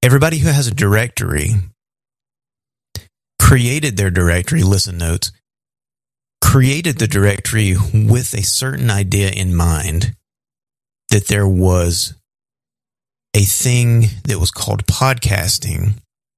everybody who has a directory created their directory, listen notes, created the directory with a certain idea in mind that there was a thing that was called podcasting,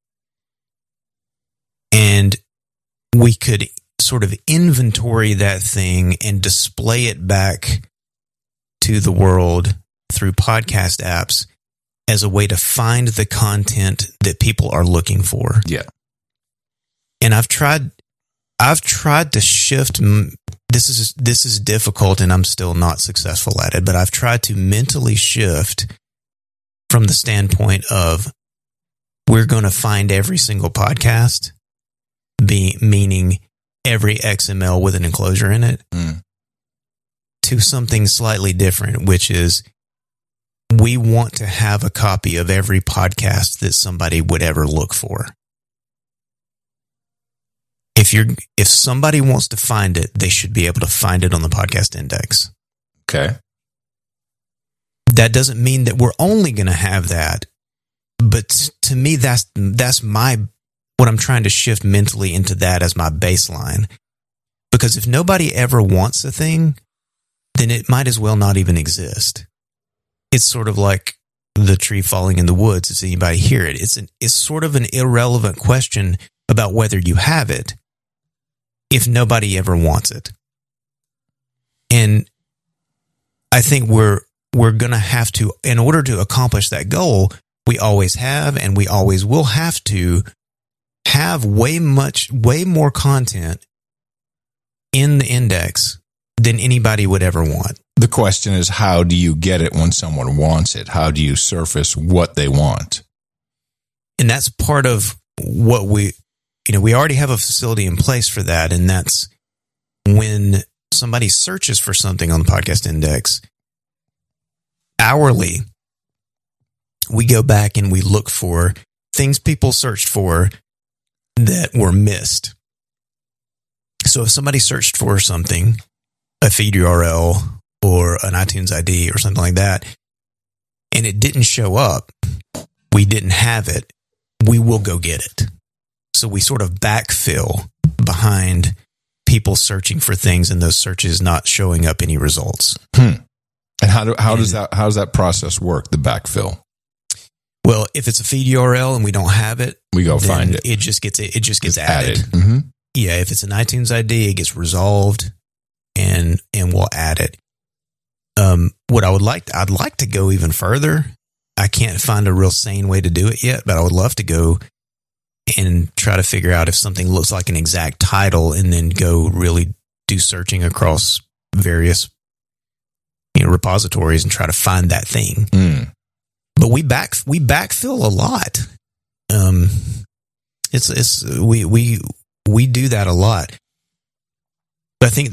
and we could sort of inventory that thing and display it back to the world through podcast apps as a way to find the content that people are looking for. Yeah. And I've tried to shift. This is difficult, and I'm still not successful at it, but I've tried to mentally shift from the standpoint of we're going to find every single podcast, meaning every XML with an enclosure in it, to something slightly different, which is we want to have a copy of every podcast that somebody would ever look for. If somebody wants to find it, they should be able to find it on the podcast index. Okay. That doesn't mean that we're only going to have that, but to me, that's what I'm trying to shift mentally into that as my baseline. Because if nobody ever wants a thing, then it might as well not even exist. It's sort of like the tree falling in the woods. Does anybody hear it? It's sort of an irrelevant question about whether you have it if nobody ever wants it. And I think we're going to have to, in order to accomplish that goal, we always have and we always will have to have way more content in the index than anybody would ever want. The question is, how do you get it when someone wants it? How do you surface what they want? And that's part of what we already have a facility in place for that. And that's when somebody searches for something on the podcast index, hourly, we go back and we look for things people searched for that were missed. So if somebody searched for something, a feed URL or an iTunes ID or something like that, and it didn't show up, we didn't have it, we will go get it. So we sort of backfill behind people searching for things and those searches not showing up any results. And how does that process work, the backfill? Well, if it's a feed URL and we don't have it, we go find it. It just gets added. Mm-hmm. Yeah, if it's an iTunes ID, it gets resolved and we'll add it. I'd like to go even further. I can't find a real sane way to do it yet, but I would love to go and try to figure out if something looks like an exact title and then go really do searching across various repositories and try to find that thing. But we backfill a lot. We do that a lot. But I think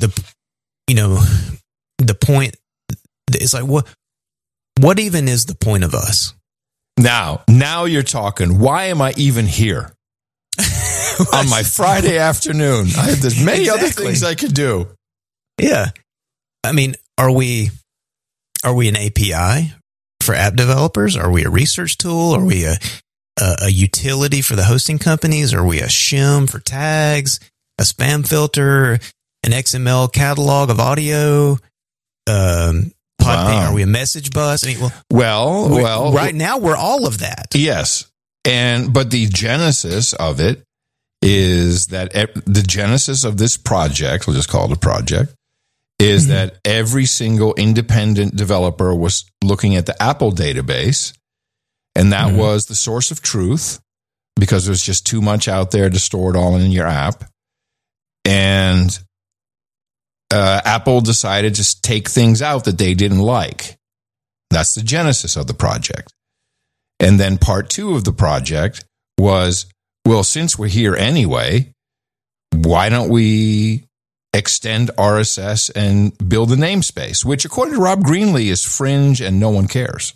the point is like, what even is the point of us? Now you're talking. Why am I even here? On my Friday afternoon, I have this many other things I could do. Yeah. I mean, are we an API for app developers? Are we a research tool? Are we a utility for the hosting companies? Are we a shim for tags, a spam filter, an XML catalog of audio? Podbean, wow. Are we a message bus? I mean, well, right now we're all of that. Yes. But the genesis of it is that the genesis of this project, we'll just call it a project, is that every single independent developer was looking at the Apple database, and that was the source of truth because there's just too much out there to store it all in your app. And Apple decided to take things out that they didn't like. That's the genesis of the project. And then part 2 of the project was, well, since we're here anyway, why don't we extend RSS and build a namespace, which according to Rob Greenlee is fringe and no one cares.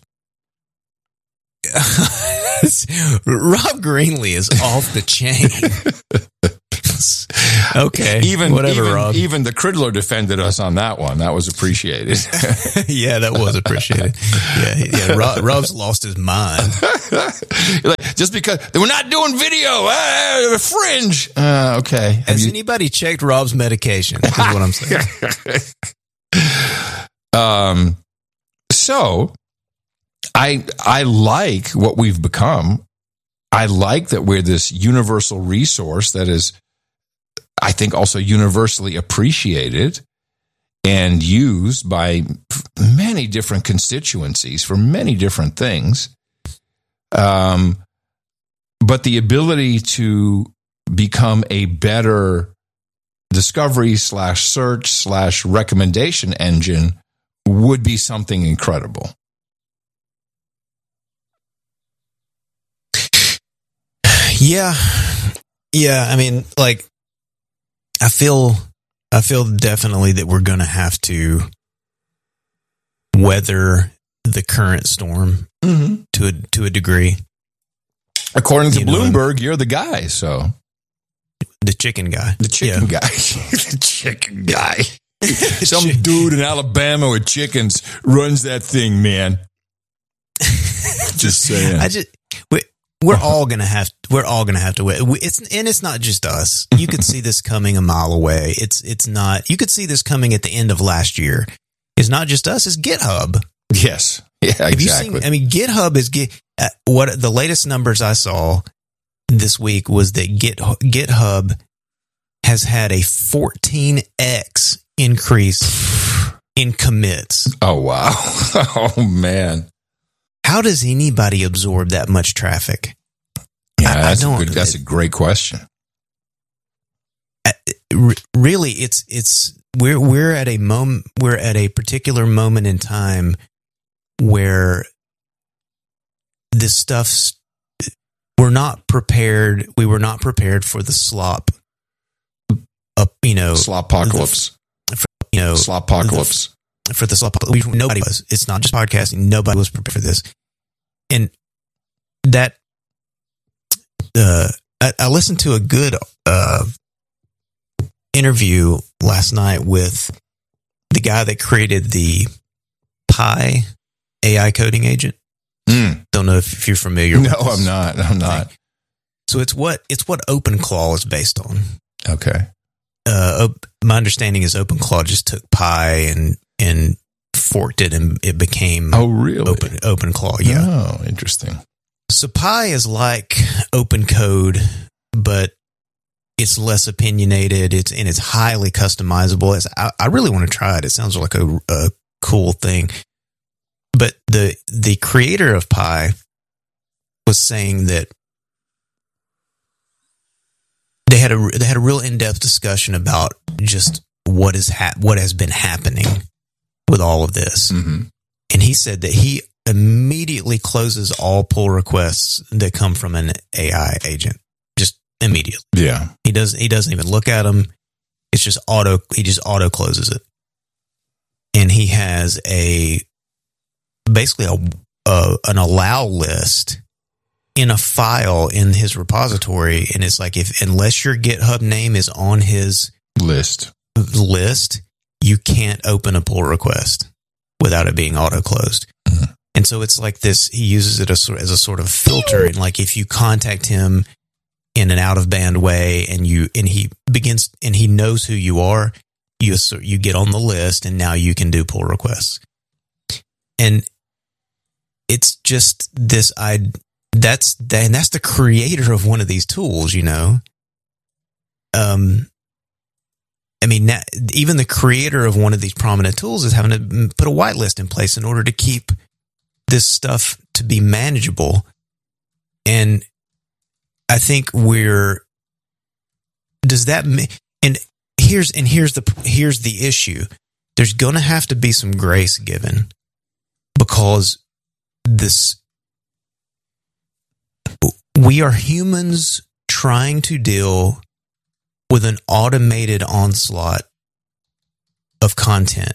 Rob Greenlee is off the chain. Okay. Even Rob. Even the Cridler defended us on that one. That was appreciated. Yeah, that was appreciated. Yeah. Rob's lost his mind. Just because we're not doing video, fringe. Okay. Has anybody checked Rob's medication? Is what I'm saying. So I like what we've become. I like that we're this universal resource that is, I think, also universally appreciated and used by many different constituencies for many different things. But the ability to become a better discovery / search / recommendation engine would be something incredible. Yeah. I mean, like, I feel definitely that we're going to have to weather the current storm to a degree. According to Bloomberg, you're the guy. So the chicken guy, the chicken guy. Some dude in Alabama with chickens runs that thing, man. Just saying. We're all gonna have to wait. It's not just us. You could see this coming a mile away. It's not. You could see this coming at the end of last year. It's not just us. It's GitHub. Yes. Yeah. Exactly. GitHub is what the latest numbers I saw this week was that GitHub has had a 14x increase in commits. Oh wow. Oh man. How does anybody absorb that much traffic? Yeah, that's a great question. Really, we're at a moment. We're at a particular moment in time where this stuff's. We're not prepared. We were not prepared for the slop. Slopocalypse. Slopocalypse. For the slop, nobody was. It's not just podcasting. Nobody was prepared for this. And that, I listened to a good interview last night with the guy that created the Pi AI coding agent. Don't know if you're familiar. No, I'm not. So it's what OpenClaw is based on. Okay. My understanding is OpenClaw just took Pi and forked it, and it became OpenClaw. Yeah. Oh, interesting. So Pi is like OpenCode, but it's less opinionated. It's highly customizable. I really want to try it. It sounds like a cool thing. But the creator of Pi was saying that they had a real in-depth discussion about just what has been happening with all of this. Mm-hmm. And he said that he immediately closes all pull requests that come from an AI agent. Just immediately. Yeah. He doesn't even look at them. It's just he just auto closes it. And he has basically an allow list in a file in his repository. And it's like, unless your GitHub name is on his list, you can't open a pull request without it being auto closed. Mm-hmm. And so it's like this, he uses it as a sort of filter. And like, if you contact him in an out of band way and he knows who you are, you get on the list, and now you can do pull requests. And it's just this, that's the creator of one of these tools, now, even the creator of one of these prominent tools is having to put a whitelist in place in order to keep this stuff to be manageable. And I think here's the issue. There's going to have to be some grace given, because we are humans trying to deal with an automated onslaught of content.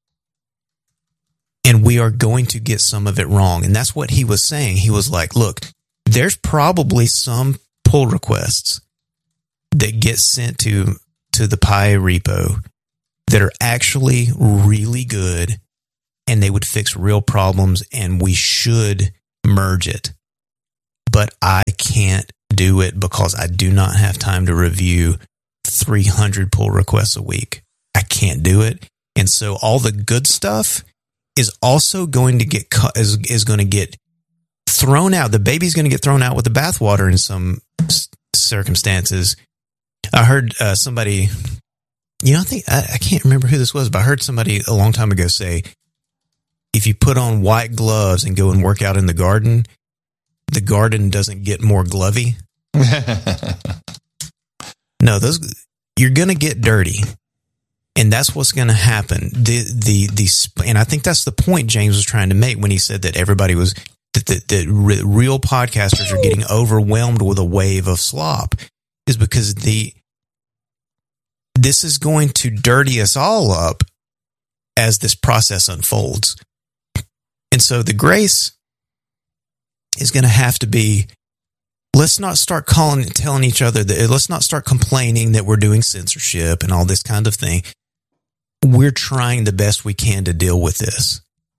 And we are going to get some of it wrong. And that's what he was saying. He was like, look, there's probably some pull requests that get sent to to the Pi repo that are actually really good, and they would fix real problems, and we should merge it. But I can't do it because I do not have time to review 300 pull requests a week. I can't do it. And so all the good stuff is also going to get is going to get thrown out. The baby's going to get thrown out with the bathwater in some circumstances. I heard somebody, I can't remember who this was, but I heard somebody a long time ago say, if you put on white gloves and go and work out in the garden doesn't get more glovey. No, you're going to get dirty. And that's what's going to happen. And I think that's the point James was trying to make when he said that everybody was, that real podcasters are getting overwhelmed with a wave of slop, is because this is going to dirty us all up as this process unfolds. And so the grace is going to have to be, let's not start telling each other that, let's not start complaining that we're doing censorship and all this kind of thing. We're trying the best we can to deal with this.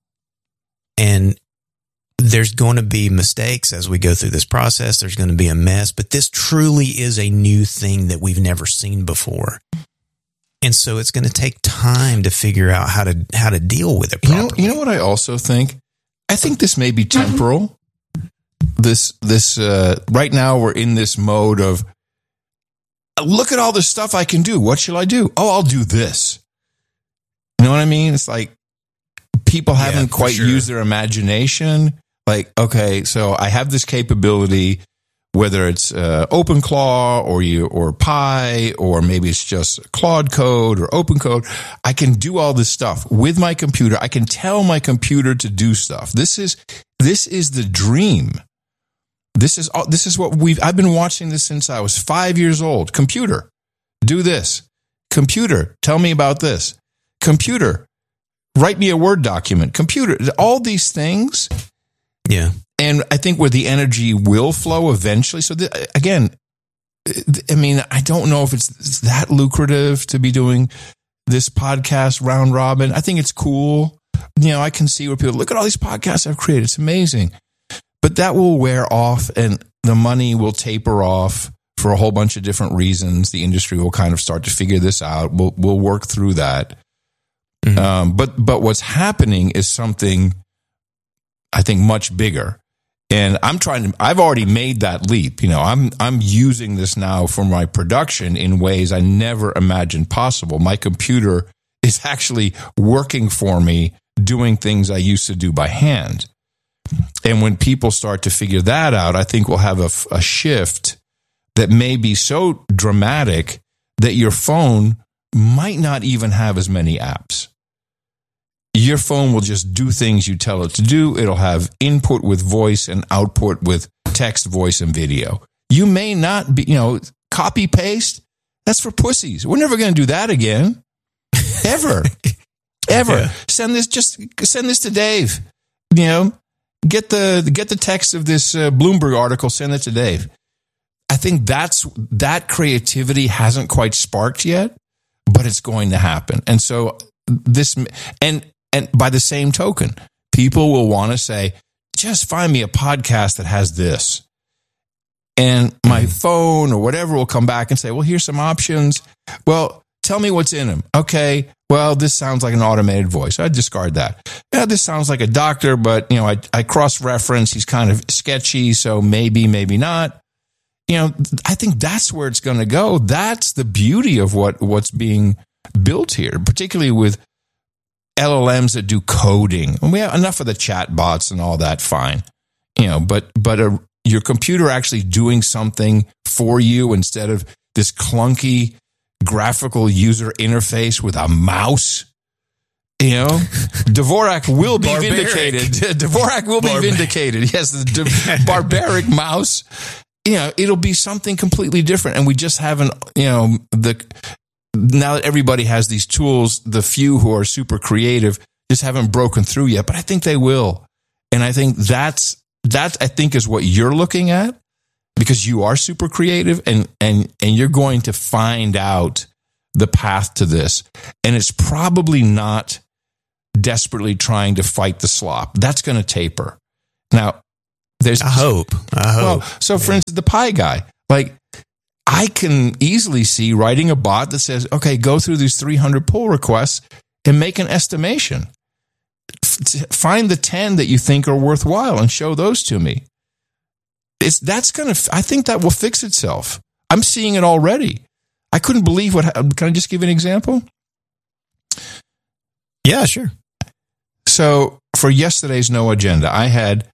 And there's going to be mistakes as we go through this process. There's going to be a mess, but this truly is a new thing that we've never seen before. And so it's going to take time to figure out how to deal with it properly. You know what I also think? I think this may be temporal. This right now we're in this mode of, look at all the stuff I can do. What shall I do? Oh, I'll do this. You know what I mean? It's like people haven't quite used their imagination. Like, okay, so I have this capability, whether it's OpenClaw or Pi, or maybe it's just Claude Code or OpenCode. I can do all this stuff with my computer. I can tell my computer to do stuff. This is the dream. This is what I've been watching this since I was 5 years old. Computer, do this. Computer, tell me about this. Computer, write me a Word document. Computer, all these things. Yeah. And I think where the energy will flow eventually. So again, I mean, I don't know if it's that lucrative to be doing this podcast round robin. I think it's cool. I can see where people look at all these podcasts I've created. It's amazing. But that will wear off and the money will taper off for a whole bunch of different reasons. The industry will kind of start to figure this out. We'll work through that. Mm-hmm. But what's happening is something, I think, much bigger. And I've already made that leap. I'm using this now for my production in ways I never imagined possible. My computer is actually working for me, doing things I used to do by hand. And when people start to figure that out, I think we'll have a shift that may be so dramatic that your phone might not even have as many apps. Your phone will just do things you tell it to do. It'll have input with voice and output with text, voice, and video. You may not be, copy paste. That's for pussies. We're never going to do that again. Ever. Ever. Yeah. Send this to Dave. Get the text of this Bloomberg article, send it to Dave. I think that creativity hasn't quite sparked yet, but it's going to happen. And so and by the same token, people will want to say, just find me a podcast that has this. And my phone or whatever will come back and say, well, here's some options. Well, tell me what's in them. Okay, well, this sounds like an automated voice. I discard that. Yeah, this sounds like a doctor, but, I cross-reference. He's kind of sketchy, so maybe not. I think that's where it's going to go. That's the beauty of what's being built here, particularly with LLMs that do coding. And we have enough of the chat bots and all that, fine. But your computer actually doing something for you instead of this clunky graphical user interface with a mouse. Dvorak will be vindicated. Dvorak will be vindicated. Yes, the barbaric mouse. It'll be something completely different. And we just haven't, now that everybody has these tools, the few who are super creative just haven't broken through yet, but I think they will. And I think that I think is what you're looking at, because you are super creative and you're going to find out the path to this. And it's probably not desperately trying to fight the slop. That's going to taper. Now, there's... I hope. Well, so for instance, the pie guy, like, I can easily see writing a bot that says, okay, go through these 300 pull requests and make an estimation. Find the 10 that you think are worthwhile and show those to me. I think that will fix itself. I'm seeing it already. I couldn't believe can I just give an example? Yeah, sure. So for yesterday's No Agenda, I had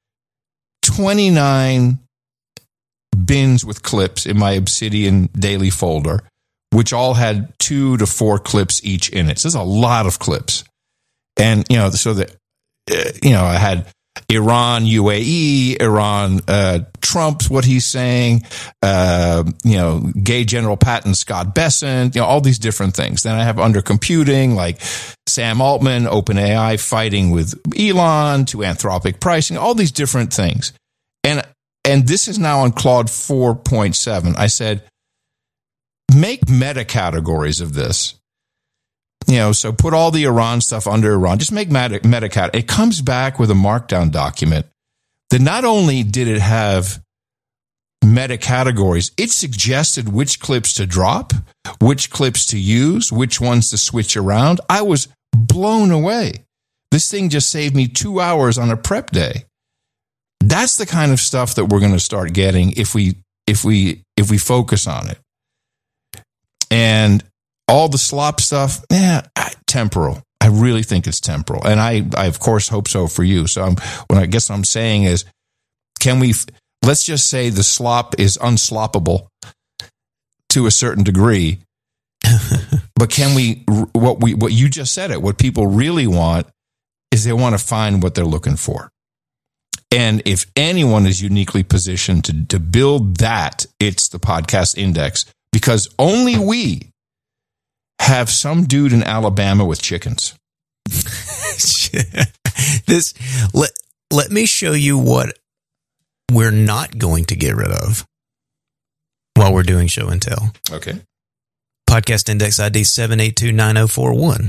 29 bins with clips in my Obsidian daily folder, which all had 2 to 4 clips each in it. So there's a lot of clips. And, so that, I had Iran, UAE, Iran, Trump, what he's saying, gay General Patton, Scott Bessent, all these different things. Then I have under computing, like Sam Altman, OpenAI fighting with Elon, to Anthropic pricing, all these different things. And this is now on Claude 4.7. I said, make meta categories of this. So put all the Iran stuff under Iran. Just make meta categories. It comes back with a markdown document that not only did it have meta categories, it suggested which clips to drop, which clips to use, which ones to switch around. I was blown away. This thing just saved me 2 hours on a prep day. That's the kind of stuff that we're going to start getting if we focus on it. And all the slop stuff, temporal. I really think it's temporal. And I of course hope so for you. So what I'm saying is, let's just say the slop is unsloppable to a certain degree. But what you just said what people really want is they want to find what they're looking for. And if anyone is uniquely positioned to build that, it's the Podcast Index, because only we have some dude in Alabama with chickens. Let me show you what we're not going to get rid of while we're doing show and tell. Okay. Podcast Index ID 7829041.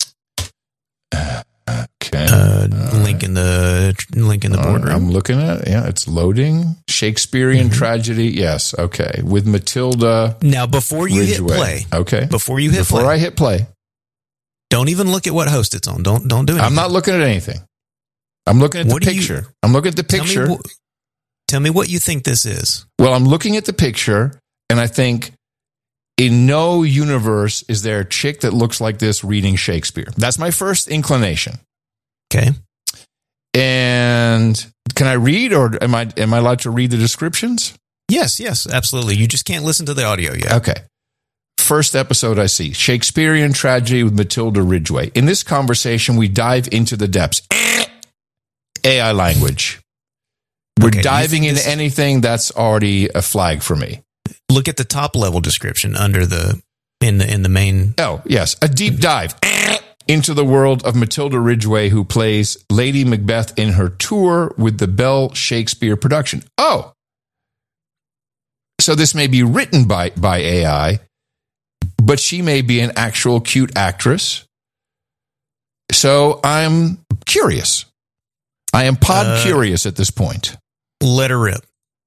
Okay. Link in the boardroom. I'm looking at it. Yeah, it's loading. Shakespearean tragedy. Yes. Okay. With Matilda. Now, before you hit play. Okay. Before I hit play. Don't even look at what host it's on. Don't do anything. I'm not looking at anything. I'm looking at the picture. I'm looking at the picture. Tell me what you think this is. Well, I'm looking at the picture, and I think in no universe is there a chick that looks like this reading Shakespeare. That's my first inclination. Okay. And can I read, or am I allowed to read the descriptions? Yes, absolutely. You just can't listen to the audio yet. Okay. First episode I see, Shakespearean tragedy with Matilda Ridgway. In this conversation, we dive into the depths. AI language. We're diving into anything that's already a flag for me. Look at the top level description under in the main. Oh, yes. A deep dive into the world of Matilda Ridgway, who plays Lady Macbeth in her tour with the Bell Shakespeare production. Oh. So this may be written by AI, but she may be an actual cute actress. So I'm curious. I am curious at this point. Let her rip.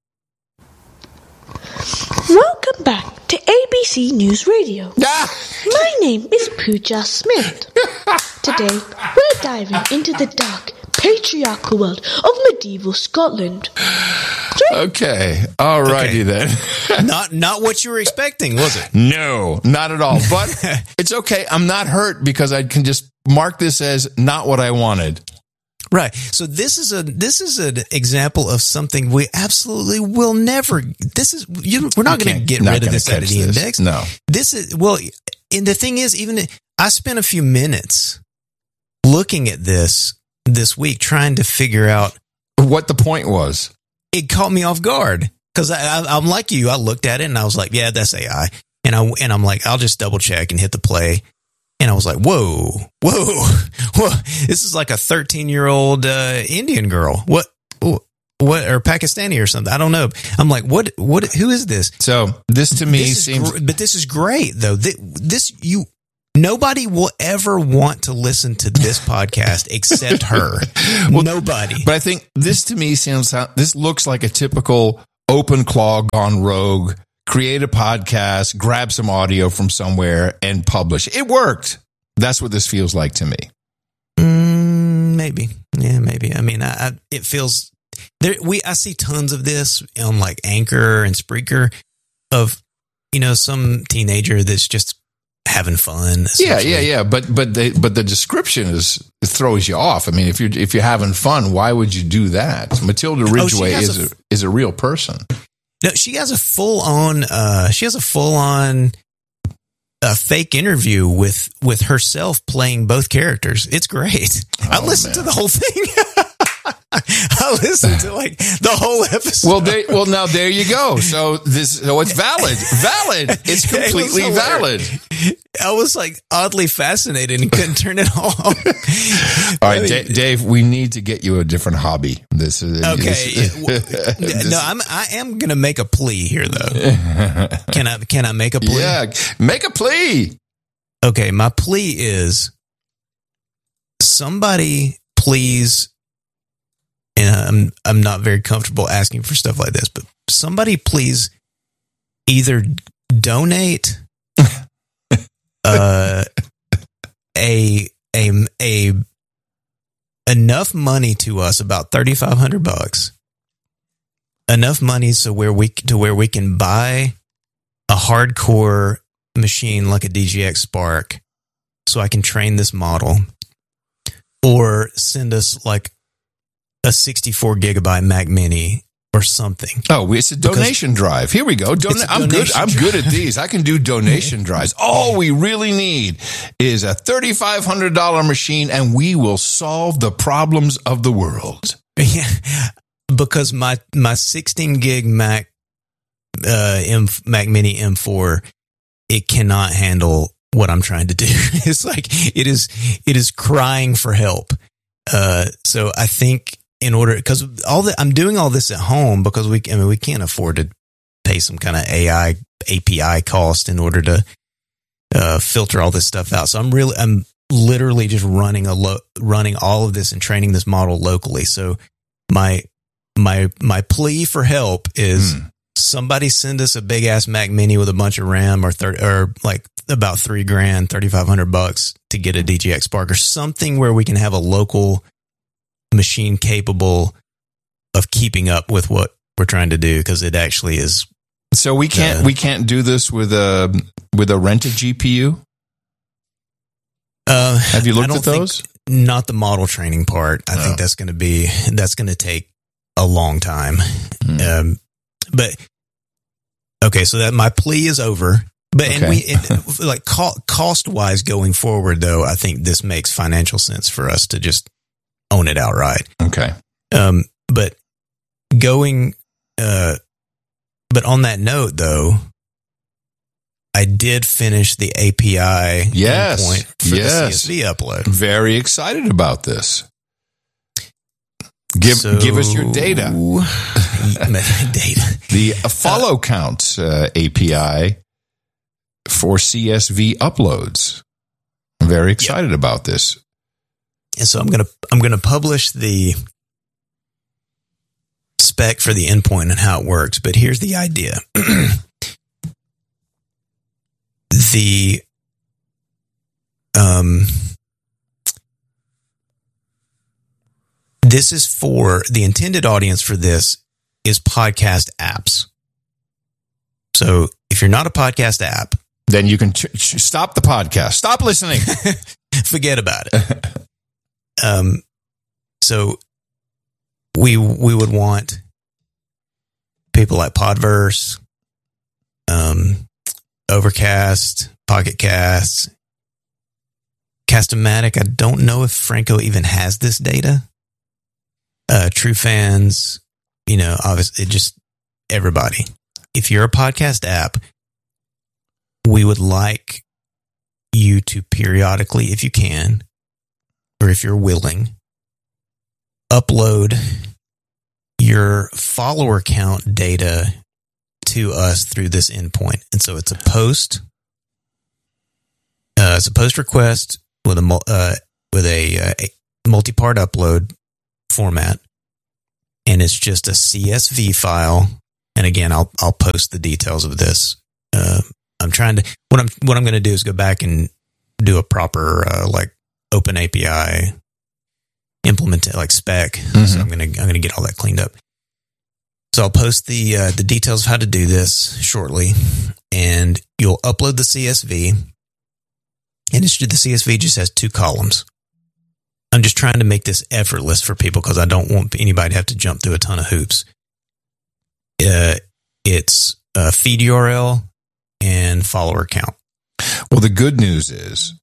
Welcome back to ABC News Radio. My name is Pooja Smith. Today, we're diving into the dark, patriarchal world of medieval Scotland. Okay, alrighty then. Not what you were expecting, was it? No, not at all. But it's okay. I'm not hurt because I can just mark this as not what I wanted. Right. So this is an example of something we absolutely will never. We're not going to get rid of this out of the index. No. And the thing is, I spent a few minutes looking at this week, trying to figure out what the point was. It caught me off guard because I'm like you. I looked at it and I was like, yeah, that's AI. And I'm like, I'll just double check and hit the play. And I was like, whoa, this is like a 13-year-old Indian girl. What what, or Pakistani or something. I don't know. I'm like, what, who is this? So this to me seems, but this is great though. Nobody will ever want to listen to this podcast except her. Nobody. But I think this to me this looks like a typical OpenClaw gone rogue. Create a podcast, grab some audio from somewhere, and publish. It worked. That's what this feels like to me. Maybe. Yeah, maybe. I mean, it feels there. I see tons of this on like Anchor and Spreaker of, some teenager that's just having fun. Yeah. But the description throws you off. I mean, if you're having fun, why would you do that? Matilda Ridgway is a real person. No, she has a full on fake interview with herself playing both characters. It's great. I listened to the whole thing. I listened to like the whole episode. Well, now there you go. So it's valid. It's completely valid. I was like oddly fascinated and couldn't turn it off. All right, Dave, we need to get you a different hobby. This is okay. No, I am going to make a plea here though. Can I make a plea? Yeah, make a plea. Okay, my plea is somebody please. And I'm not very comfortable asking for stuff like this, but somebody please either donate enough money to us, about $3,500, enough money where we can buy a hardcore machine like a DGX Spark, so I can train this model, or send us like a 64 gigabyte Mac Mini or something. Oh, it's a donation drive. Here we go. I'm good at these. I can do donation drives. All we really need is a $3,500 machine, and we will solve the problems of the world. Yeah, because my 16 gig Mac Mini M4, it cannot handle what I'm trying to do. It's like it is crying for help. So I think, because I'm doing all this at home because we can't afford to pay some kind of AI API cost in order to filter all this stuff out. So I'm literally just running all of this and training this model locally. So my plea for help is somebody send us a big ass Mac Mini with a bunch of RAM or like about $3,000, $3,500 to get a DGX Spark or something where we can have a local machine capable of keeping up with what we're trying to do, because it actually is. So we can't do this with a rented GPU. Have you looked at those? Not the model training part. I think that's going to take a long time. But okay, so that my plea is over. But like cost wise going forward, though, I think this makes financial sense for us to just own it outright. Okay. But on that note, though, I did finish the API endpoint for the CSV upload. Very excited about this. Give us your data. The follow count API for CSV uploads. I'm very excited about this. And so I'm gonna publish the spec for the endpoint and how it works. But here's the idea. This is for the intended audience for this is podcast apps. So if you're not a podcast app, then you can stop the podcast. Stop listening. Forget about it. So we would want people like Podverse, Overcast, Pocket Casts, Cast-O-Matic. I don't know if Franco even has this data. True Fans, obviously just everybody. If you're a podcast app, we would like you to periodically, if you can, or if you're willing, upload your follower count data to us through this endpoint. And so it's a post. It's a post request with a multi-part upload format, and it's just a CSV file. And again, I'll post the details of this. I'm trying to what I'm going to do is go back and do a proper like Open API implement like spec. Mm-hmm. So I'm gonna get all that cleaned up. So I'll post the details of how to do this shortly, and you'll upload the CSV. And the CSV just has 2 columns. I'm just trying to make this effortless for people because I don't want anybody to have to jump through a ton of hoops. It's feed URL and follower count. Well, the good news is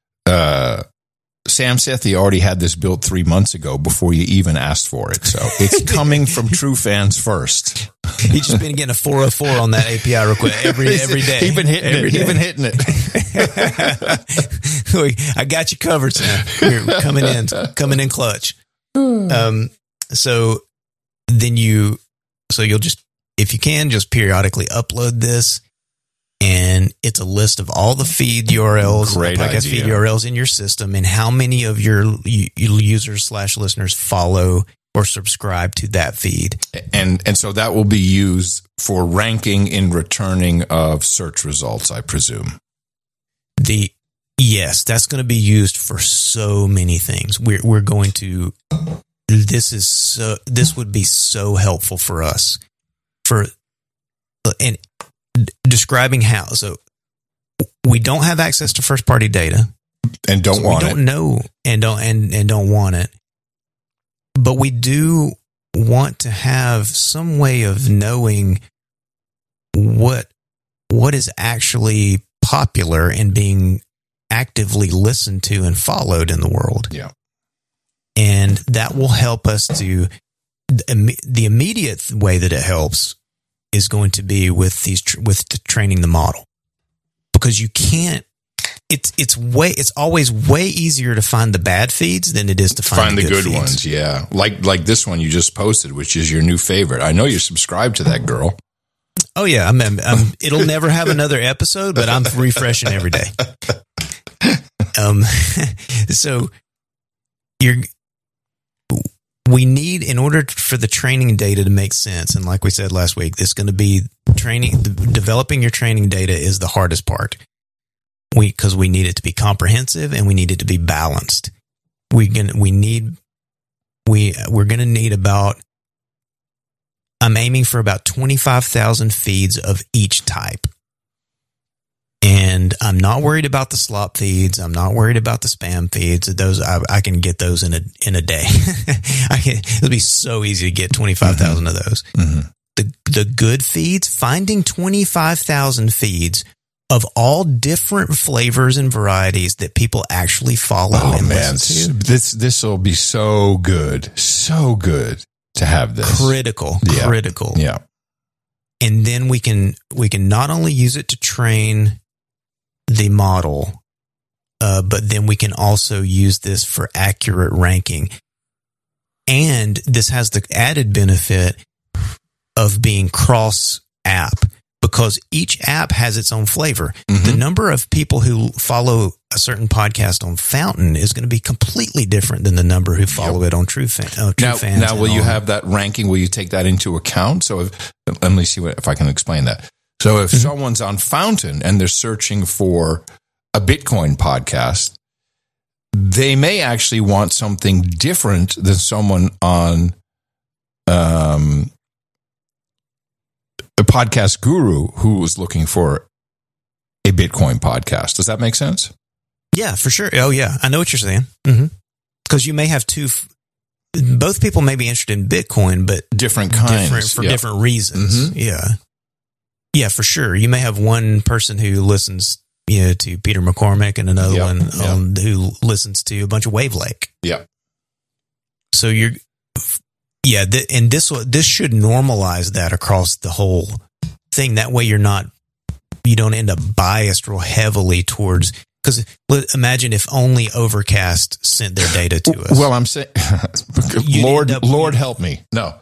Sam Sethi already had this built 3 months ago before you even asked for it. So it's coming from true fans first. He's just been getting a 404 on that API request every day. He's been hitting it. He's been hitting it. I got you covered, Sam. You're coming in clutch. So you'll just, if you can, just periodically upload this. And it's a list of all the feed URLs, podcast feed URLs in your system, and how many of your users/listeners follow or subscribe to that feed. And so that will be used for ranking in returning of search results, I presume. Yes, that's going to be used for so many things. We're going to. This would be so helpful for us and describing how. So we don't have access to first party data and don't want it. We don't know and don't want it. But we do want to have some way of knowing what is actually popular and being actively listened to and followed in the world. Yeah. And that will help us to the immediate way that it helps is going to be with training the model, because you can't. It's always way easier to find the bad feeds than it is to find the good ones. Yeah, like this one you just posted, which is your new favorite. I know you're subscribed to that girl. Oh yeah, it'll never have another episode, but I'm refreshing every day. So we need, in order for the training data to make sense, and like we said last week, this is going to be developing your training data is the hardest part. Because we need it to be comprehensive and we need it to be balanced. We're going to need about, I'm aiming for about 25,000 feeds of each type. And I'm not worried about the slop feeds. I'm not worried about the spam feeds. Those I can get those in a day. It'll be so easy to get 25,000 of those. Mm-hmm. The good feeds, finding 25,000 feeds of all different flavors and varieties that people actually follow and listen to. This will be so good to have this. Critical. Yeah. And then we can not only use it to train the model, but then we can also use this for accurate ranking. And this has the added benefit of being cross app, because each app has its own flavor. Mm-hmm. The number of people who follow a certain podcast on Fountain is going to be completely different than the number who follow it on TrueFans. Now, will you have that ranking? Will you take that into account? So let me see if I can explain that. So if someone's on Fountain and they're searching for a Bitcoin podcast, they may actually want something different than someone on the Podcast Guru who was looking for a Bitcoin podcast. Does that make sense? Yeah, for sure. Oh, yeah. I know what you're saying. Because you may have both people may be interested in Bitcoin, but different kinds. Different reasons. Mm-hmm. Yeah. Yeah, for sure. You may have one person who listens to Peter McCormick and another one who listens to a bunch of Wave Lake. Yeah. So and this should normalize that across the whole thing. That way you don't end up biased real heavily towards Because imagine if only Overcast sent their data to us. Well, I'm saying, Lord help me. No.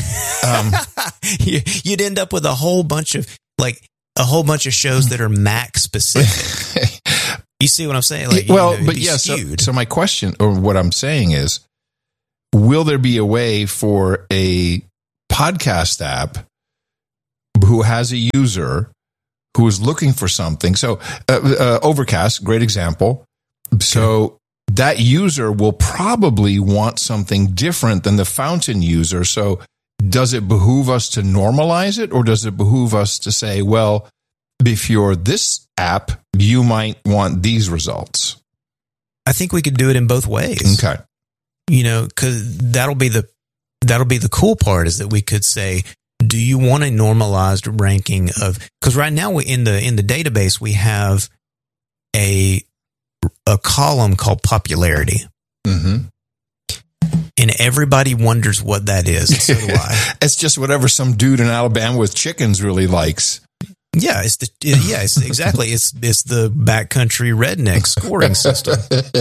You'd end up with a whole bunch of shows that are Mac specific. You see what I'm saying? Like, so my question, or what I'm saying is, will there be a way for a podcast app who has a user who is looking for something? So Overcast, great example. So that user will probably want something different than the Fountain user. So does it behoove us to normalize it, or does it behoove us to say, well, if you're this app, you might want these results? I think we could do it in both ways. Okay. Because that'll be the cool part, is that we could say, do you want a normalized ranking of? Because right now in the database we have a column called popularity, and everybody wonders what that is. And so do I. It's just whatever some dude in Alabama with chickens really likes. Yeah, it's exactly. It's the backcountry redneck scoring system.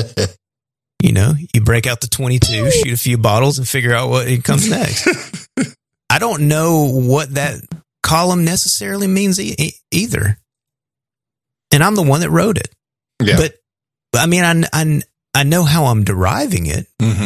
You break out the 22, shoot a few bottles, and figure out what comes next. I don't know what that column necessarily means either. And I'm the one that wrote it. Yeah. But I mean, I know how I'm deriving it,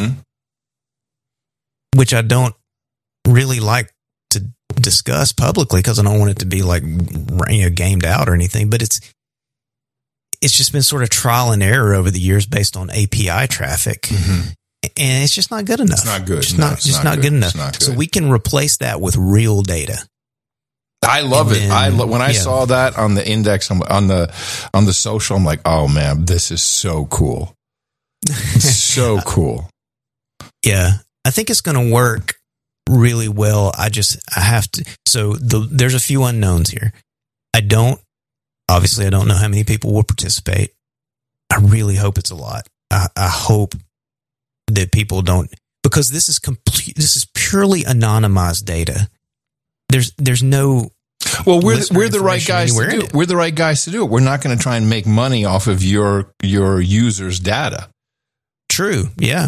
which I don't really like to discuss publicly because I don't want it to be like, gamed out or anything. But it's just been sort of trial and error over the years based on API traffic. And it's just not good enough. It's not good. It's not good enough. So we can replace that with real data. I love it. When I saw that on the index, on the social, I'm like, oh man, this is so cool. So cool. Yeah. I think it's going to work really well. I have to. So there's a few unknowns here. Obviously I don't know how many people will participate. I really hope it's a lot. I hope that people don't, because this is purely anonymized data. There's no. Well, we're the right guys to do it. We're the right guys to do it. We're not going to try and make money off of your users' data. True. Yeah.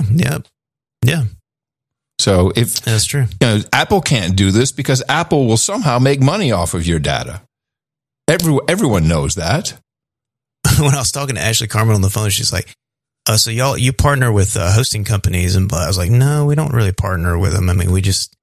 So if that's true, Apple can't do this because Apple will somehow make money off of your data. Everyone knows that. When I was talking to Ashley Carmen on the phone, she's like, so you partner with hosting companies, and I was like, no, we don't really partner with them. I mean,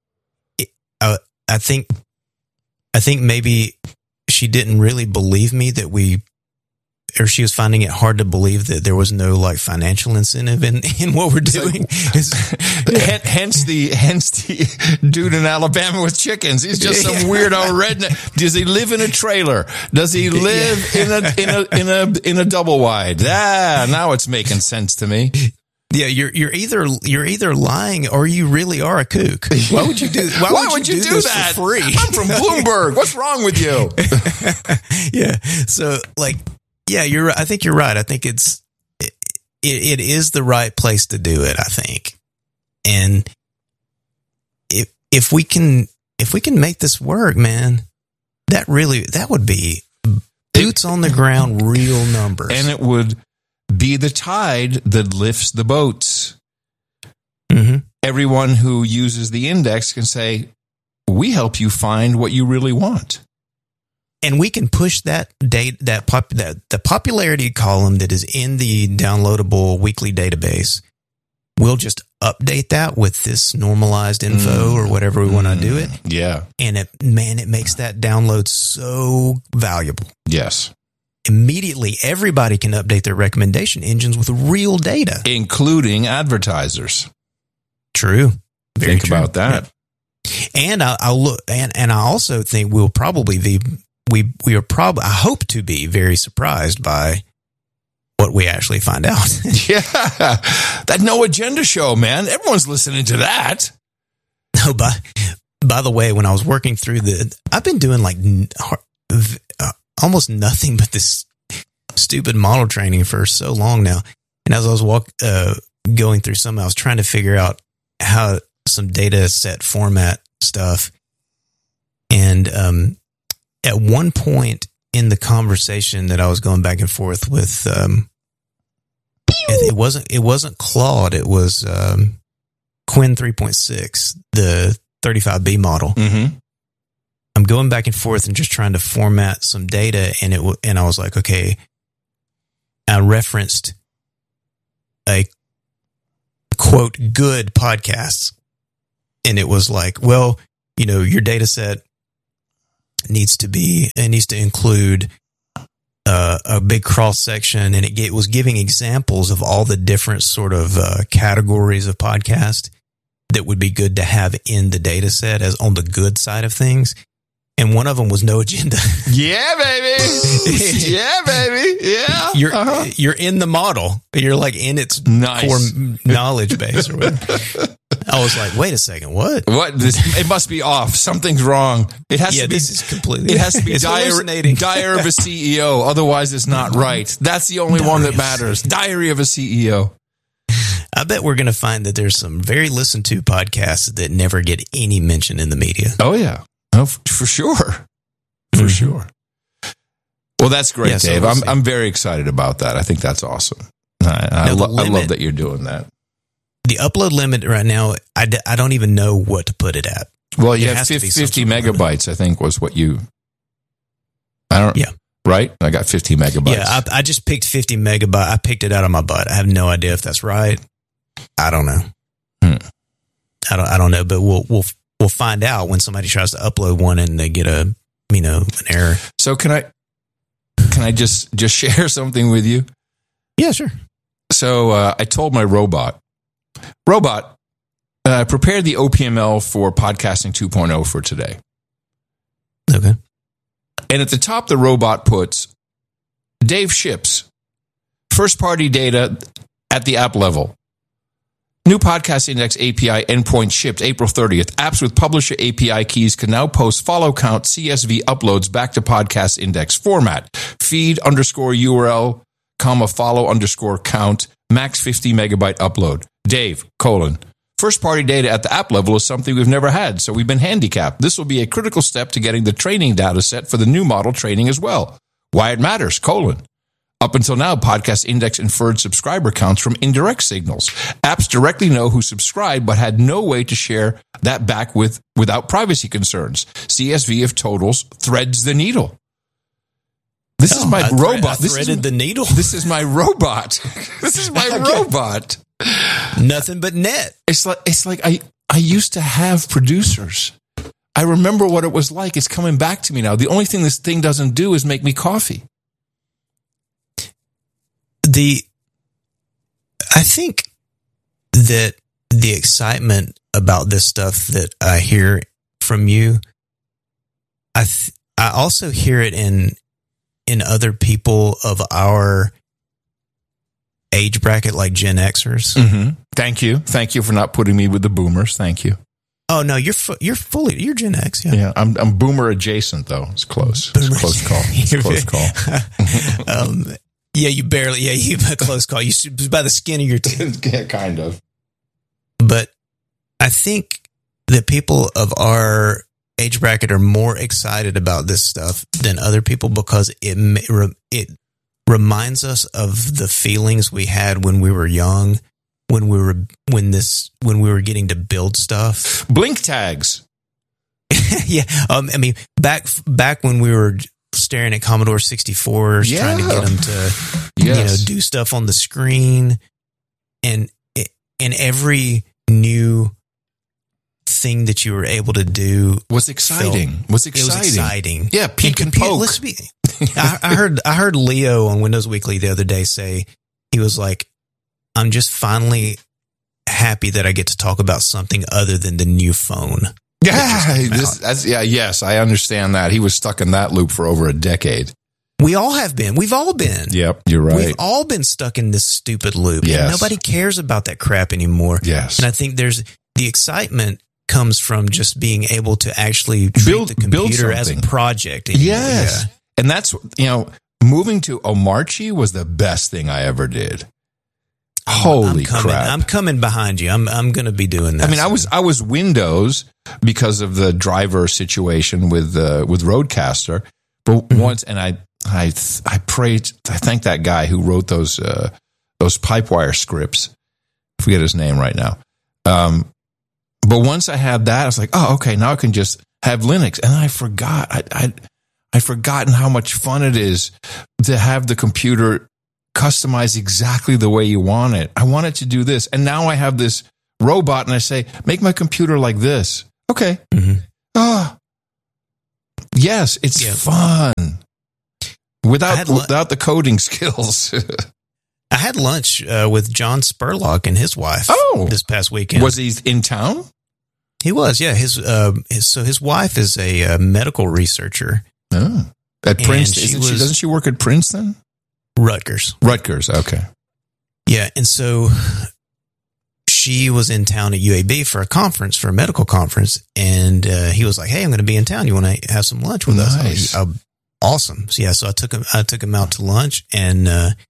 I think maybe she didn't really believe me or she was finding it hard to believe that there was no like financial incentive in what we're doing. Hence the dude in Alabama with chickens. He's just some weirdo redneck. Does he live in a trailer? Does he live in a double wide? Now it's making sense to me. Yeah, you're either lying or you really are a kook. Why would you do? Why would you do that for free? I'm from Bloomberg. What's wrong with you? Yeah. So like. Yeah, you're right. I think you're right. I think it is the right place to do it, I think. And if we can make this work, man, that would be boots on the ground, real numbers. And it would be the tide that lifts the boats. Everyone who uses the index can say, we help you find what you really want. And we can push the popularity column that is in the downloadable weekly database. We'll just update that with this normalized info or whatever we want to do it. Yeah. And it makes that download so valuable. Yes. Immediately, everybody can update their recommendation engines with real data, including advertisers. True. Very true. About that. Yep. And I'll look, and I also think we'll probably be. We are probably, I hope to be very surprised by what we actually find out. Yeah. That No Agenda show, man. Everyone's listening to that. No, by the way, when I was working through I've been doing like almost nothing but this stupid model training for so long now. And as I was going through some, I was trying to figure out how some data set format stuff. And, at one point in the conversation that I was going back and forth with It wasn't Claude. It was Quinn 3.6, the 35B model. Mm-hmm. I'm going back and forth and just trying to format some data, and I was like, okay. I referenced a quote good podcasts, and it was like, well, your data set needs to include a big cross section, and it was giving examples of all the different sort of categories of podcast that would be good to have in the data set as on the good side of things. And one of them was No Agenda. Yeah, baby. Yeah, baby. Yeah. You're in the model. You're like in its core knowledge base or whatever. I was like, wait a second, what? It must be off. Something's wrong. It has to be. This is completely. It has to be Diary of a CEO. Otherwise, it's not right. That's the only one that matters. Diary of a CEO. I bet we're going to find that there's some very listened to podcasts that never get any mention in the media. Oh yeah. Oh, for sure. For sure. Well, that's great, yeah, Dave. So I'm very excited about that. I think that's awesome. I love that you're doing that. The upload limit right now, I don't even know what to put it at. Well, you have 50 megabytes, I think, was what you... Yeah. Right? I got 50 megabytes. Yeah, I just picked 50 megabytes. I picked it out of my butt. I have no idea if that's right. I don't know. I don't know, but we'll find out when somebody tries to upload one and they get an error. So can I just share something with you? Yeah, sure. So I told my robot, prepare the OPML for Podcasting 2.0 for today. Okay. And at the top, the robot puts, Dave ships first-party data at the app level. New Podcast Index API endpoint shipped April 30th. Apps with publisher API keys can now post follow count CSV uploads back to Podcast Index format. Feed _URL, follow _count, max 50 megabyte upload. Dave, first party data at the app level is something we've never had, so we've been handicapped. This will be a critical step to getting the training data set for the new model training as well. Why it matters, Up until now, Podcast Index inferred subscriber counts from indirect signals. Apps directly know who subscribed, but had no way to share that back without privacy concerns. CSV of totals threads the needle. This is my robot. The needle. This is my robot. This is my robot. Nothing but net. It's like I used to have producers. I remember what it was like. It's coming back to me now. The only thing this thing doesn't do is make me coffee. I think that the excitement about this stuff that I hear from you, I also hear it in other people of our age bracket, like Gen Xers. Mm-hmm. Thank you for not putting me with the boomers. Thank you. Oh no, you're Gen X. Yeah, I'm boomer adjacent though. It's close. It's a close call. It's a close call. Yeah, you a close call. You by the skin of your teeth. Yeah, kind of. But I think that people of our age bracket are more excited about this stuff than other people because it reminds us of the feelings we had when we were young, when we were getting to build stuff. Blink tags. Yeah, I mean back when we were staring at Commodore 64s, trying to get them to do stuff on the screen, and every new thing that you were able to do was exciting. It was exciting. Yeah, peek and poke. I heard Leo on Windows Weekly the other day say, he was like, I'm just finally happy that I get to talk about something other than the new phone. Yes, I understand that. He was stuck in that loop for over a decade. We all have been. We've all been. Yep, you're right. We've all been stuck in this stupid loop. Yes. And nobody cares about that crap anymore. Yes. And I think the excitement comes from just being able to actually treat the computer as a project. Yes. Yeah. And that's, moving to Omarchi was the best thing I ever did. Holy crap. I'm coming behind you. I'm going to be doing that. I mean, I was Windows because of the driver situation with Rodecaster. But once, and I thank that guy who wrote those those Pipewire scripts. I forget his name right now. But once I had that, I was like, oh, okay, now I can just have Linux. And I forgot. I'd forgotten how much fun it is to have the computer customized exactly the way you want it. I want it to do this. And now I have this robot and I say, make my computer like this. Okay. Mm-hmm. Oh, yes, it's fun. Without the coding skills. I had lunch with John Spurlock and his wife this past weekend. Was he in town? He was, yeah. His wife is a medical researcher. Oh. At Princeton? Doesn't she work at Princeton? Rutgers, okay. Yeah, and so she was in town at UAB for a medical conference, and he was like, hey, I'm going to be in town. You want to have some lunch with us? Nice. Awesome. So, so I took him out to lunch, and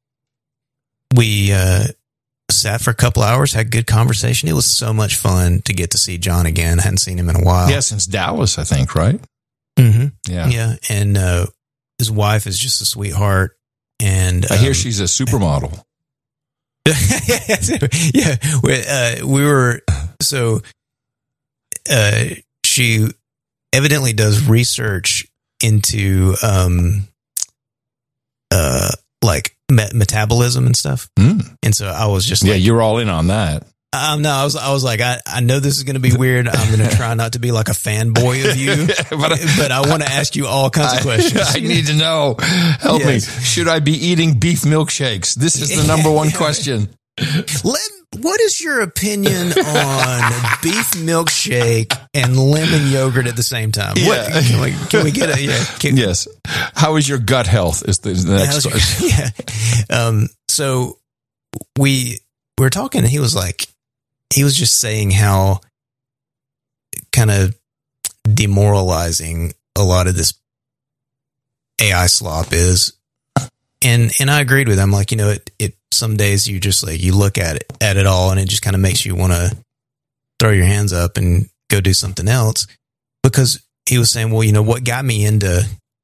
we sat for a couple hours, had good conversation. It was so much fun to get to see John again. I hadn't seen him in a while. Yeah, since Dallas, I think, right? Mm-hmm. Yeah. Yeah. And his wife is just a sweetheart. And I hear she's a supermodel. Yeah. She evidently does research into like metabolism and stuff. And so I was just like, you're all in on that. No, I was like, I know this is going to be weird. I'm going to try not to be like a fanboy of you, but I want to ask you all kinds of questions. I need to know. Help me. Should I be eating beef milkshakes? This is the number one question. What is your opinion on beef milkshake and lemon yogurt at the same time? Yeah. Can we get a yes? How is your gut health? Is the next question? Yeah. So we were talking, and he was just saying how kind of demoralizing a lot of this AI slop is. And I agreed with him. Like, it some days you just like, you look at it all, and it just kind of makes you want to throw your hands up and go do something else. Because he was saying, well, what got him into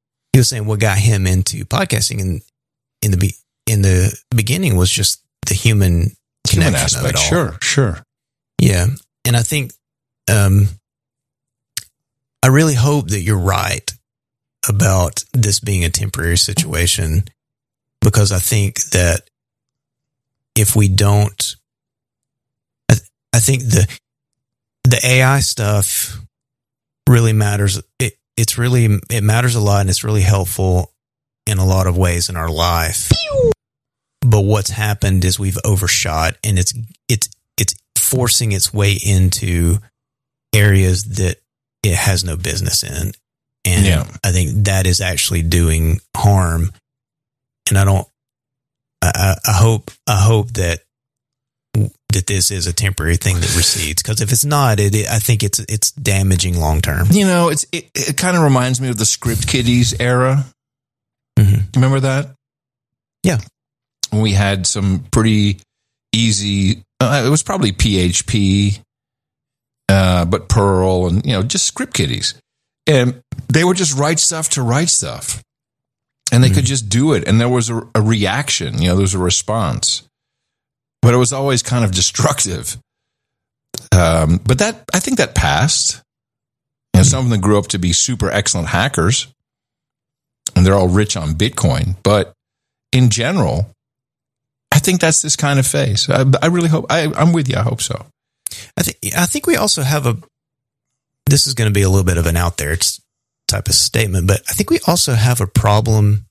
podcasting in the beginning was just the human connection of it all. Sure. Yeah. And I think, I really hope that you're right about this being a temporary situation, because I think that if we don't, I think the AI stuff really matters. It matters a lot, and it's really helpful in a lot of ways in our life. But what's happened is we've overshot, and it's forcing its way into areas that it has no business in. And I think that is actually doing harm. And I hope that this is a temporary thing that recedes, because if it's not, I think it's damaging long term. It kind of reminds me of the Script Kiddies era. Mm-hmm. Remember that? Yeah. We had some pretty easy, it was probably PHP, but Perl, and, just Script Kiddies. And they would just write stuff to write stuff. And they could just do it. And there was a reaction, there was a response. But it was always kind of destructive. But I think that passed. Some of them grew up to be super excellent hackers. And they're all rich on Bitcoin. But in general, I think that's this kind of phase. I really hope, I'm with you. I hope so. I think we also have this is going to be a little bit of an out there type of statement, but I think we also have a problem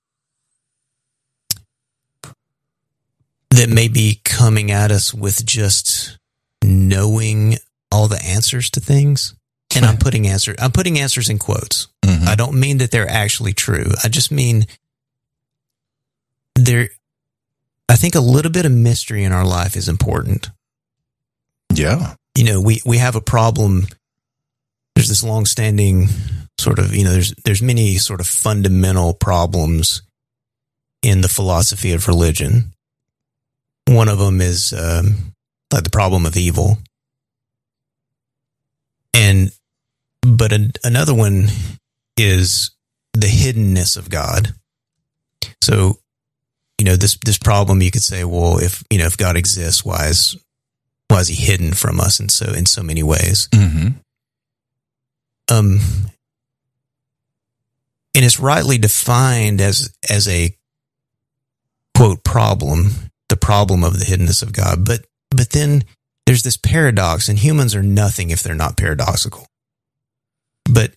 that may be coming at us with just knowing all the answers to things. And I'm putting answers in quotes. Mm-hmm. I don't mean that they're actually true. I just mean I think a little bit of mystery in our life is important. Yeah. We have a problem. There's this long-standing sort of, there's many sort of fundamental problems in the philosophy of religion. One of them is like the problem of evil. But another one is the hiddenness of God. So, this problem, you could say, well, if God exists, why is he hidden from us in so many ways? Mm-hmm. And it's rightly defined as a quote problem, the problem of the hiddenness of God. But then there's this paradox, and humans are nothing if they're not paradoxical. But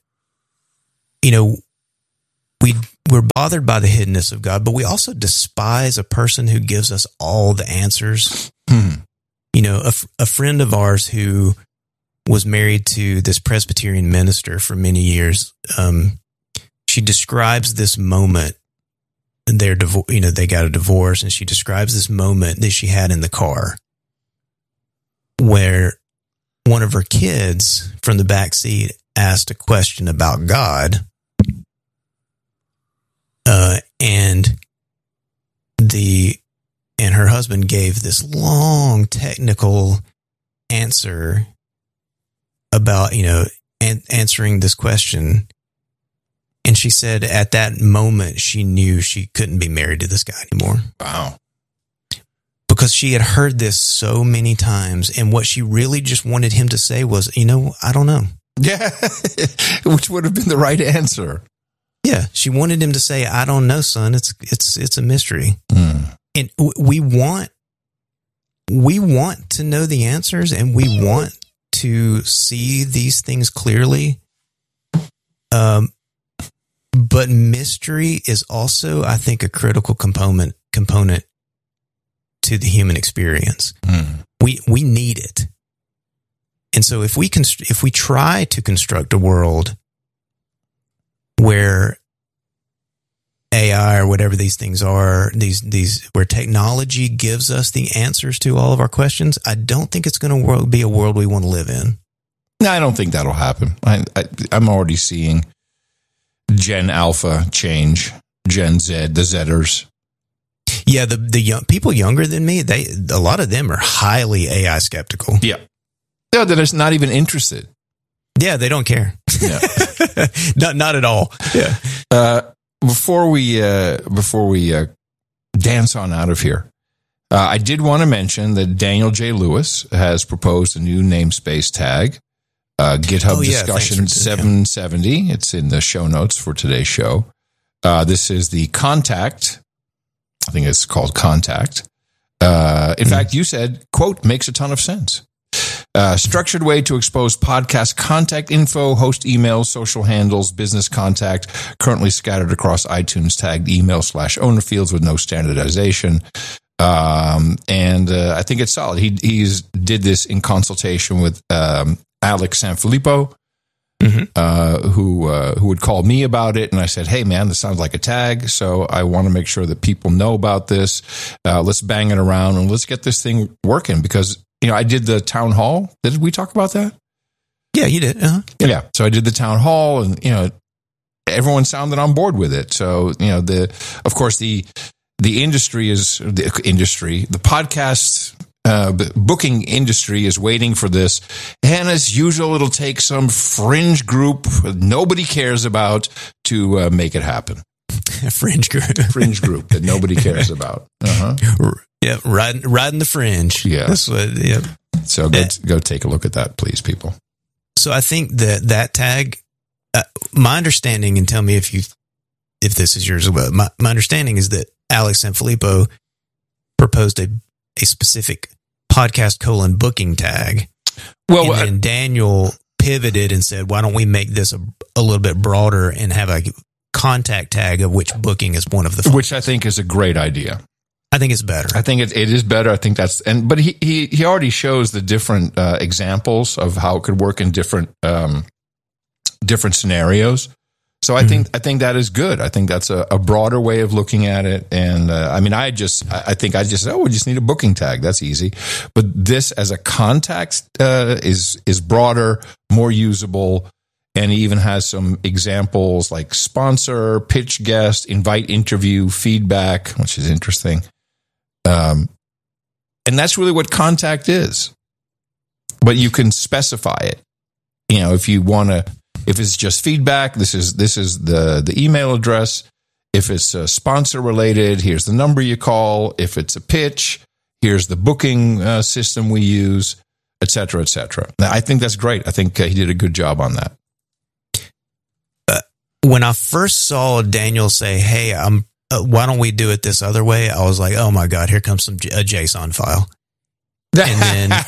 we're bothered by the hiddenness of God, but we also despise a person who gives us all the answers. A friend of ours who was married to this Presbyterian minister for many years, she describes this moment. They got a divorce, and she describes this moment that she had in the car where one of her kids from the back seat asked a question about God. And her husband gave this long technical answer about, answering this question. And she said at that moment, she knew she couldn't be married to this guy anymore. Wow. Because she had heard this so many times. And what she really just wanted him to say was, I don't know. Yeah. Which would have been the right answer. Yeah. She wanted him to say, I don't know, son. It's a mystery. Mm. And we want to know the answers, and we want to see these things clearly. But mystery is also, I think, a critical component to the human experience. Mm. We need it. And so if we try to construct a world where AI or whatever these things are, these where technology gives us the answers to all of our questions, I don't think it's going to be a world we want to live in. No, I don't think that'll happen. I'm already seeing Gen Alpha change, Gen Z, the Zers. Yeah, the young people younger than me, a lot of them are highly AI skeptical. Yeah, they're just not even interested. Yeah, they don't care. Yeah. not at all. Yeah. Before we dance on out of here, I did want to mention that Daniel J. Lewis has proposed a new namespace tag, GitHub Discussion 770. It's in the show notes for today's show. This is the contact. I think it's called contact. In fact, you said, quote, makes a ton of sense. Structured way to expose podcast contact info, host emails, social handles, business contact, currently scattered across iTunes tagged email/owner fields with no standardization. And I think it's solid. He's did this in consultation with Alex Sanfilippo, who would call me about it. And I said, hey, man, this sounds like a tag. So I want to make sure that people know about this. Let's bang it around and let's get this thing working because, I did the town hall. Did we talk about that? Yeah, you did. Uh-huh. Yeah. So I did the town hall and, everyone sounded on board with it. So, of course, the industry is the podcast booking industry is waiting for this. And as usual, it'll take some fringe group nobody cares about to make it happen. A fringe group that nobody cares about. Uh-huh. Yeah, riding the fringe. Yeah, that's what. Yeah. So go take a look at that, please, people. So I think that tag. My understanding, and tell me if this is yours as well. My understanding is that Alex Sanfilippo proposed a specific podcast booking tag. Well, and then Daniel pivoted and said, "Why don't we make this a little bit broader and have a contact tag of which booking is one of the functions." Which I think is a great idea. I think it's better. I think it is better. I think but he already shows the different examples of how it could work in different scenarios. So I think that is good. I think that's a broader way of looking at it. And I think we just need a booking tag. That's easy. But this as a contact is broader, more usable. And he even has some examples like sponsor, pitch guest, invite interview, feedback, which is interesting. And that's really what contact is. But you can specify it. If you want to, if it's just feedback, this is the email address. If it's sponsor related, here's the number you call. If it's a pitch, here's the booking system we use, et cetera, et cetera. I think that's great. I think he did a good job on that. When I first saw Daniel say, hey, why don't we do it this other way? I was like, oh my God, here comes a JSON file. And then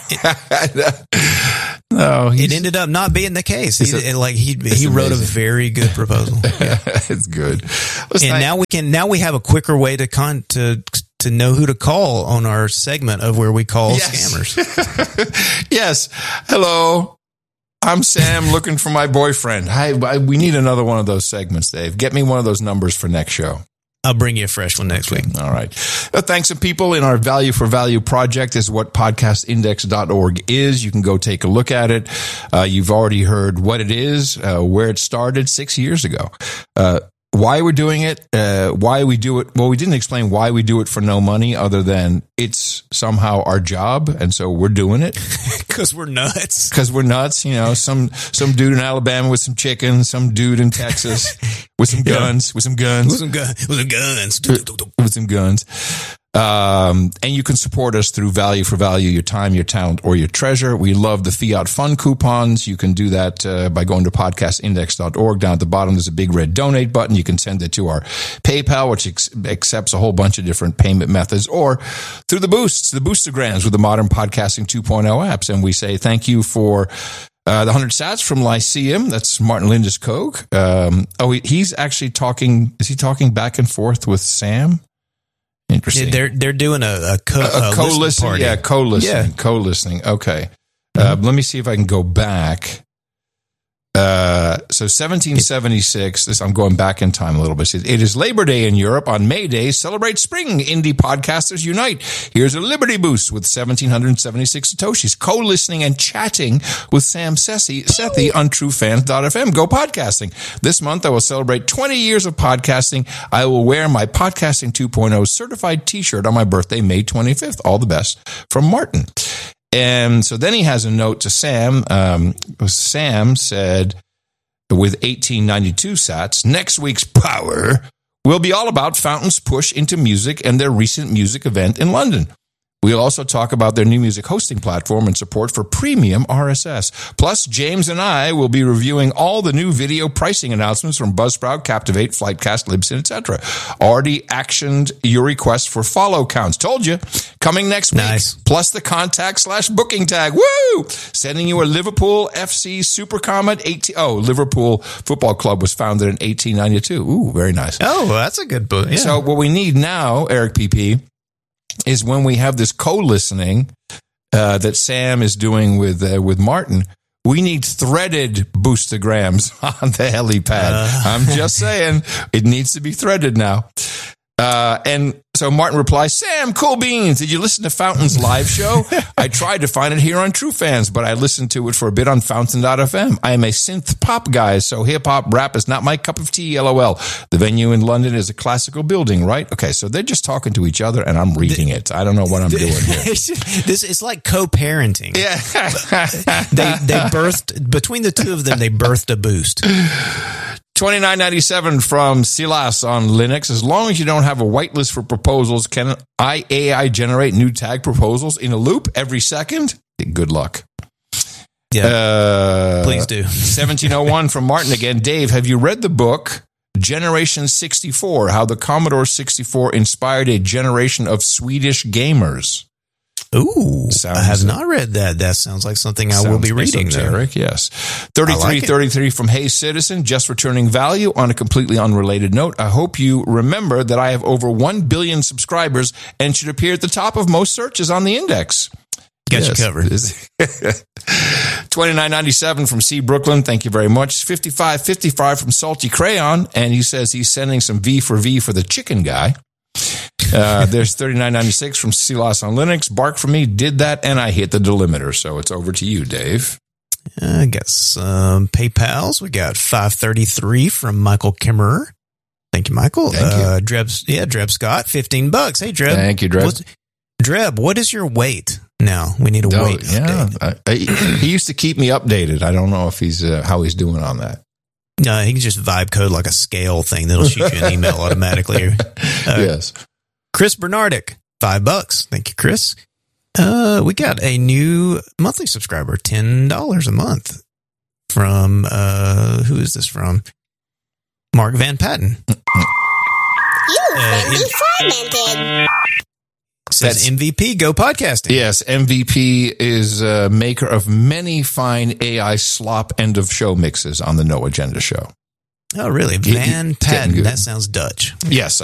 it ended up not being the case. He wrote a very good proposal. Yeah. It's good. And now we have a quicker way to know who to call on our segment of where we call scammers. Yes. Hello. I'm Sam looking for my boyfriend. Hi, we need another one of those segments, Dave. Get me one of those numbers for next show. I'll bring you a fresh one next week. All right. Thanks to people in our Value for Value project is what podcastindex.org is. You can go take a look at it. You've already heard what it is, where it started 6 years ago. Why we're doing it, why we do it. Well, we didn't explain why we do it for no money other than it's somehow our job. And so we're doing it. Because we're nuts. Because we're nuts. You know, some dude in Alabama with some chicken, some dude in Texas with some guns, with some guns. And you can support us through Value for Value, your time, your talent, or your treasure. We love the Fiat Fun coupons. You can do that by going to podcastindex.org. Down at the bottom, there's a big red donate button. You can send it to our PayPal, which accepts a whole bunch of different payment methods, or through the boosts, the Boostergrams with the Modern Podcasting 2.0 apps. And we say thank you for the 100 sats from Lyceum. That's Martin Lindeskog. He's actually talking. Is he talking back and forth with Sam? Interesting. They're doing a co-listening party. Yeah, co-listening. Okay. Let me see if I can go back. So 1776, I'm going back in time a little bit. It is Labor Day in Europe. On May Day, celebrate spring. Indie podcasters unite. Here's a Liberty Boost with 1,776 Satoshis. Co-listening and chatting with Sam Sethi on TrueFans.fm. Go podcasting. This month, I will celebrate 20 years of podcasting. I will wear my Podcasting 2.0 certified t-shirt on my birthday, May 25th. All the best from Martin. And so then he has a note to Sam. Sam said, with 1892 sats, next week's power will be all about Fountain's push into music and their recent music event in London. We'll also talk about their new music hosting platform and support for premium RSS. Plus, James and I will be reviewing all the new video pricing announcements from Buzzsprout, Captivate, Flightcast, Libsyn, etc. Already actioned your request for follow counts. Told you. Coming next week. Nice. Plus the contact/booking tag. Woo! Sending you a Liverpool FC Super Comet 18. Oh, Liverpool Football Club was founded in 1892. Ooh, very nice. Oh, that's a good book. Yeah. So what we need now, Eric PP, is when we have this co-listening that Sam is doing with Martin, we need threaded Boostergrams on the helipad. I'm just saying, it needs to be threaded now. And so Martin replies, Sam, cool beans. Did you listen to Fountain's live show? I tried to find it here on True Fans, but I listened to it for a bit on Fountain.fm. I am a synth pop guy, so hip hop rap is not my cup of tea, LOL. The venue in London is a classical building, right? Okay, so they're just talking to each other and I'm reading it. I don't know what I'm doing here. It's like co-parenting. Yeah. they birthed, between the two of them, they birthed a boost. $29.97 from Silas on Linux. As long as you don't have a whitelist for proposals, can AI generate new tag proposals in a loop every second? Good luck. Yeah. Please do. 1701 from Martin again. Dave, have you read the book Generation 64? How the Commodore 64 inspired a generation of Swedish gamers. Ooh, I have not read that. That sounds like something I will be reading. Esoteric, yes. 3333 from Hey Citizen, just returning value on a completely unrelated note. I hope you remember that I have over 1 billion subscribers and should appear at the top of most searches on the index. Got you covered. $29.97 from C Brooklyn. Thank you very much. $55.55 from Salty Crayon, and he says he's sending some V for the chicken guy. There's $39.96 from Silas on Linux. Bark for me, did that, and I hit the delimiter. So it's over to you, Dave. I got some PayPals. We got $5.33 from Michael Kimmerer. Thank you, Michael. Thank you. Drebs Scott, $15. Hey, Dreb. Thank you, Dreb. Dreb, what is your weight now? We need a weight update. He used to keep me updated. I don't know if he's how he's doing on that. No, he can just vibe code like a scale thing that'll shoot you an email automatically. Yes. Chris Bernardic, $5. Thank you, Chris. We got a new monthly subscriber, $10 a month from, who is this from? Mark Van Patten. You've been defermented. Says MVP, go podcasting. Yes, MVP is a maker of many fine AI slop end of show mixes on the No Agenda show. Oh, really? Van Patten. That sounds Dutch. Yes,